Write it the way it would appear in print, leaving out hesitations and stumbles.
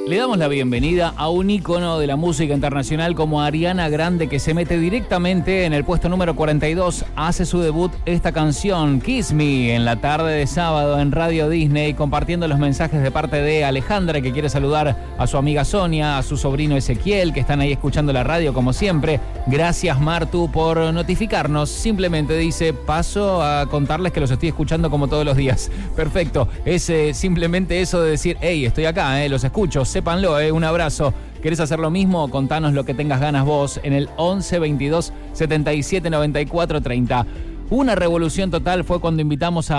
Le damos la bienvenida a un ícono de la música internacional como Ariana Grande, que se mete directamente en el puesto número 42. Hace su debut esta canción, Kiss Me, en la tarde de sábado en Radio Disney, compartiendo los mensajes de parte de Alejandra, que quiere saludar a su amiga Sonia, a su sobrino Ezequiel, que están ahí escuchando la radio como siempre. Gracias, Martu, por notificarnos. Simplemente dice, paso a contarles que los estoy escuchando como todos los días. Perfecto. Es simplemente eso de decir, hey, estoy acá, los escucho. Sépanlo, un abrazo. ¿Querés hacer lo mismo? Contanos lo que tengas ganas vos en el 11 22 77 94 30. Una revolución total fue cuando invitamos a